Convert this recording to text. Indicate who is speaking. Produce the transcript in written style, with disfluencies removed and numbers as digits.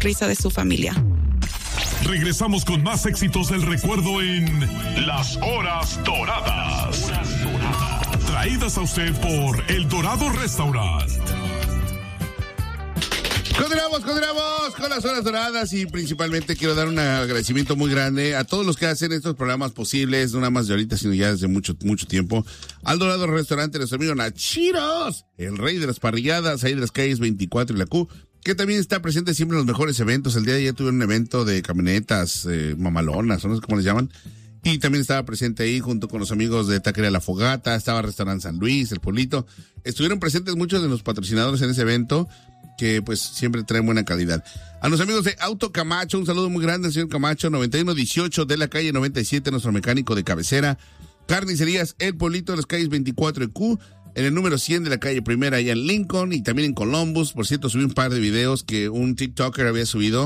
Speaker 1: sonrisa de su familia.
Speaker 2: Regresamos con más éxitos del recuerdo en Las Horas Doradas. Traídas a usted por El Dorado Restaurant.
Speaker 3: Continuamos con las horas doradas y principalmente quiero dar un agradecimiento muy grande a todos los que hacen estos programas posibles, no nada más de ahorita, sino ya desde mucho tiempo. Al Dorado Restaurante, nuestro amigo Nachiros, el rey de las parrilladas, ahí de las calles 24 y la Q, que también está presente siempre en los mejores eventos. El día de ayer tuve un evento de camionetas mamalonas, no sé cómo les llaman. Y también estaba presente ahí junto con los amigos de Taquería La Fogata, estaba Restaurante San Luis, El Polito. Estuvieron presentes muchos de los patrocinadores en ese evento, que pues siempre traen buena calidad. A los amigos de Auto Camacho, un saludo muy grande al señor Camacho, 9118 de la calle 97, nuestro mecánico de cabecera. Carnicerías El Polito, de las calles 24 y Q, en el número 100 de la calle Primera, allá en Lincoln, y también en Columbus. Por cierto, subí un par de videos que un TikToker había subido